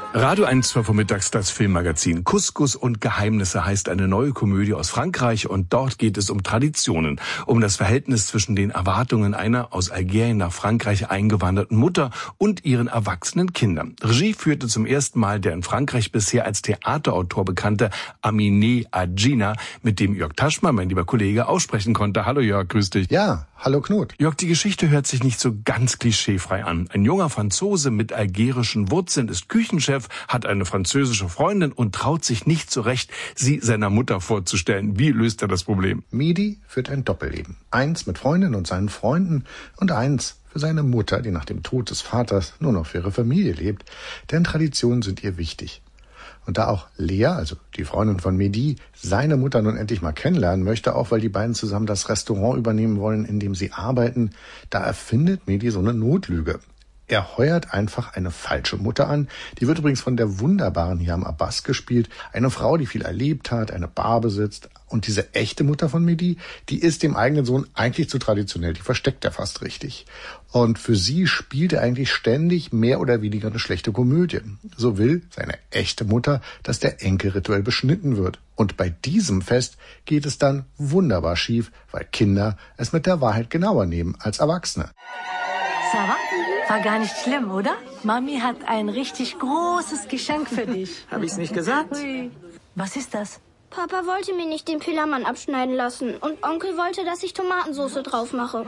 Radio 1 war vormittags das Filmmagazin. Couscous und Geheimnisse heißt eine neue Komödie aus Frankreich und dort geht es um Traditionen, um das Verhältnis zwischen den Erwartungen einer aus Algerien nach Frankreich eingewanderten Mutter und ihren erwachsenen Kindern. Regie führte zum ersten Mal der in Frankreich bisher als Theaterautor bekannte Aminé Adjina, mit dem Jörg Taschmann, mein lieber Kollege, aussprechen konnte. Hallo Jörg, grüß dich. Ja, hallo Knut. Jörg, die Geschichte hört sich nicht so ganz klischeefrei an. Ein junger Franzose mit algerischen Wurzeln ist Küchenchef, hat eine französische Freundin und traut sich nicht so recht, sie seiner Mutter vorzustellen. Wie löst er das Problem? Mehdi führt ein Doppelleben. Eins mit Freundin und seinen Freunden und eins für seine Mutter, die nach dem Tod des Vaters nur noch für ihre Familie lebt. Denn Traditionen sind ihr wichtig. Und da auch Lea, also die Freundin von Mehdi, seine Mutter nun endlich mal kennenlernen möchte, auch weil die beiden zusammen das Restaurant übernehmen wollen, in dem sie arbeiten, da erfindet Mehdi so eine Notlüge. Er heuert einfach eine falsche Mutter an. Die wird übrigens von der wunderbaren Hiam Abbas gespielt. Eine Frau, die viel erlebt hat, eine Bar besitzt. Und diese echte Mutter von Mehdi, die ist dem eigenen Sohn eigentlich zu traditionell. Die versteckt er fast richtig. Und für sie spielt er eigentlich ständig mehr oder weniger eine schlechte Komödie. So will seine echte Mutter, dass der Enkel rituell beschnitten wird. Und bei diesem Fest geht es dann wunderbar schief, weil Kinder es mit der Wahrheit genauer nehmen als Erwachsene. Sarah? War gar nicht schlimm, oder? Mami hat ein richtig großes Geschenk für dich. Hab ich's nicht gesagt? Ui. Was ist das? Papa wollte mir nicht den Pillermann abschneiden lassen und Onkel wollte, dass ich Tomatensauce drauf mache.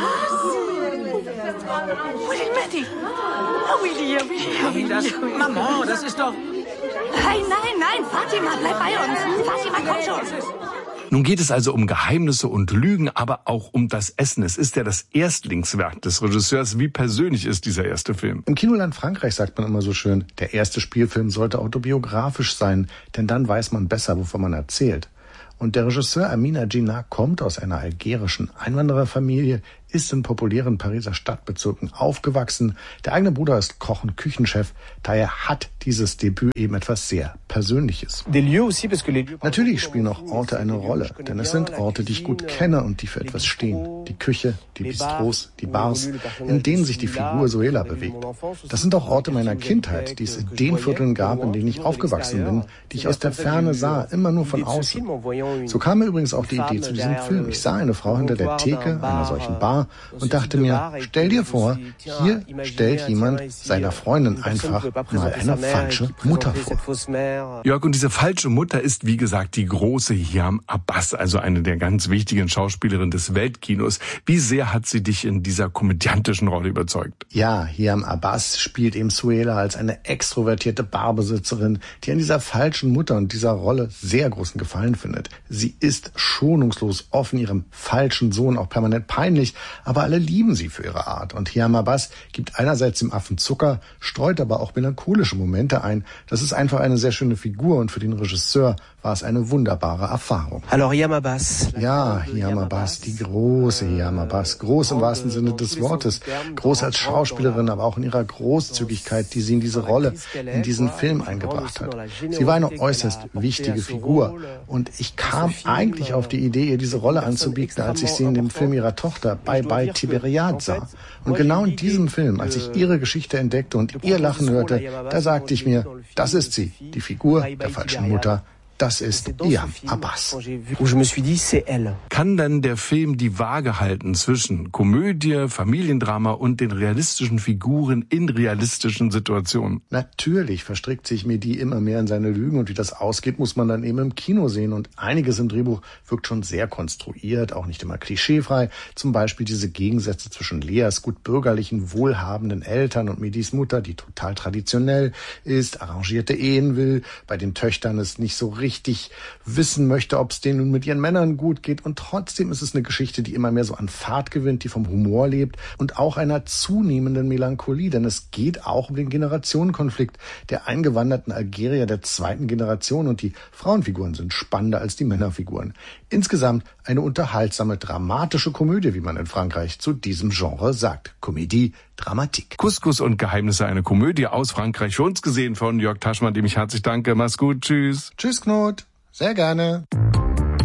Betty. Maman, das ist doch... Nein, Fatima, bleib bei uns. Fatima, komm schon. Nun geht es also um Geheimnisse und Lügen, aber auch um das Essen. Es ist ja das Erstlingswerk des Regisseurs. Wie persönlich ist dieser erste Film? Im Kinoland Frankreich sagt man immer so schön, der erste Spielfilm sollte autobiografisch sein, denn dann weiß man besser, wovon man erzählt. Und der Regisseur Aminé Adjina kommt aus einer algerischen Einwandererfamilie, ist in populären Pariser Stadtbezirken aufgewachsen. Der eigene Bruder ist Koch und Küchenchef. Daher hat dieses Debüt eben etwas sehr Persönliches. Natürlich spielen auch Orte eine Rolle, denn es sind Orte, die ich gut kenne und die für etwas stehen. Die Küche, die Bistros, die Bars, in denen sich die Figur Zoela bewegt. Das sind auch Orte meiner Kindheit, die es in den Vierteln gab, in denen ich aufgewachsen bin, die ich aus der Ferne sah, immer nur von außen. So kam mir übrigens auch die Idee zu diesem Film. Ich sah eine Frau hinter der Theke einer solchen Bar und dachte mir, stell dir vor, hier stellt jemand seiner Freundin einfach mal eine falsche Mutter vor. Jörg, und diese falsche Mutter ist, wie gesagt, die große Hiam Abbas, also eine der ganz wichtigen Schauspielerinnen des Weltkinos. Wie sehr hat sie dich in dieser komödiantischen Rolle überzeugt? Ja, Hiam Abbas spielt eben Zoela als eine extrovertierte Barbesitzerin, die an dieser falschen Mutter und dieser Rolle sehr großen Gefallen findet. Sie ist schonungslos offen ihrem falschen Sohn auch permanent peinlich, aber alle lieben sie für ihre Art. Und Hiam Abbas gibt einerseits dem Affen Zucker, streut aber auch melancholische Momente ein. Das ist einfach eine sehr schöne Figur und für den Regisseur war es eine wunderbare Erfahrung. Alors Hiam Abbas. Ja, Hiam Abbas, die große Hiam Abbas. Groß im wahrsten Sinne des Wortes. Groß als Schauspielerin, aber auch in ihrer Großzügigkeit, die sie in diese Rolle, in diesen Film eingebracht hat. Sie war eine äußerst wichtige Figur. Und ich kam eigentlich auf die Idee, ihr diese Rolle anzubieten, als ich sie in dem Film ihrer Tochter Bye Bye Tiberiade sah. Und genau in diesem Film, als ich ihre Geschichte entdeckte und ihr Lachen hörte, da sagte ich mir, das ist sie, die Figur der falschen Mutter. Das ist Hiam Abbas. Kann dann der Film die Waage halten zwischen Komödie, Familiendrama und den realistischen Figuren in realistischen Situationen? Natürlich verstrickt sich Mehdi immer mehr in seine Lügen und wie das ausgeht, muss man dann eben im Kino sehen. Und einiges im Drehbuch wirkt schon sehr konstruiert, auch nicht immer klischeefrei. Zum Beispiel diese Gegensätze zwischen Leas gut bürgerlichen, wohlhabenden Eltern und Mehdis Mutter, die total traditionell ist, arrangierte Ehen will, bei den Töchtern ist nicht so richtig wissen möchte, ob es denen nun mit ihren Männern gut geht. Und trotzdem ist es eine Geschichte, die immer mehr so an Fahrt gewinnt, die vom Humor lebt und auch einer zunehmenden Melancholie. Denn es geht auch um den Generationenkonflikt der eingewanderten Algerier der zweiten Generation. Und die Frauenfiguren sind spannender als die Männerfiguren. Insgesamt eine unterhaltsame, dramatische Komödie, wie man in Frankreich zu diesem Genre sagt. Comédie Dramatique. Couscous und Geheimnisse, eine Komödie aus Frankreich. Für uns gesehen von Jörg Taschmann, dem ich herzlich danke. Mach's gut, tschüss. Tschüss, Knut. Sehr gerne.